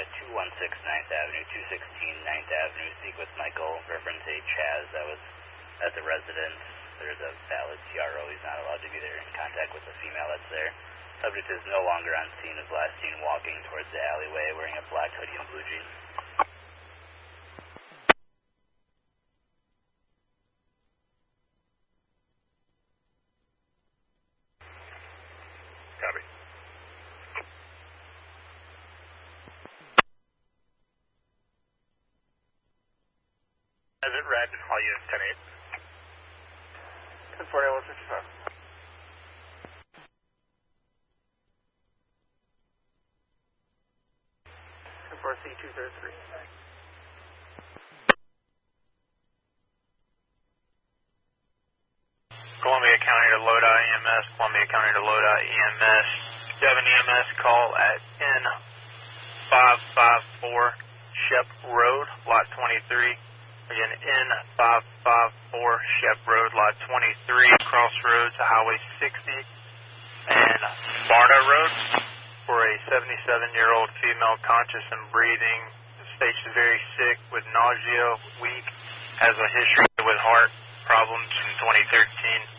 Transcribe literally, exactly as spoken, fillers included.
two one six ninth Avenue, two sixteen ninth Avenue. Speak with Michael, reference a Chaz that was at the residence. There's a valid T R O. He's not allowed to be there in contact with the female that's there. Subject is no longer on scene. Is last seen walking towards the alleyway wearing a black hoodie and blue jeans. Copy. As it read, all units ten eight. ten forty-one fifty-five. ten four C two thirty-three. Columbia County to LODA E M S, Columbia County to LODA E M S. You have an E M S call at N five five four Shep Road, lot twenty-three. Again, N five five four Shep Road, lot twenty-three, Crossroads, Highway sixty, and Barda Road, for a seventy-seven-year-old female conscious and breathing, states very sick with nausea, weak, has a history with heart problems from twenty thirteen.